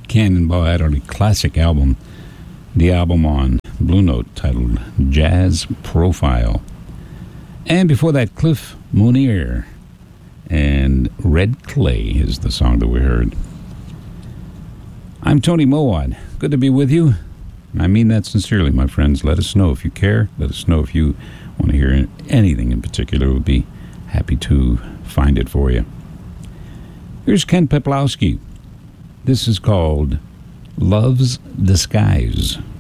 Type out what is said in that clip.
Cannonball Adderley classic album, the album on Blue Note titled Jazz Profile. And before that, Cliff Mounier and Red Clay is the song that we heard. I'm Tony Mowat. Good to be with you. I mean that sincerely, my friends. Let us know if you care. Let us know if you want to hear anything in particular. We'll be happy to find it for you. Here's Ken Peplowski. This is called Love's Disguise.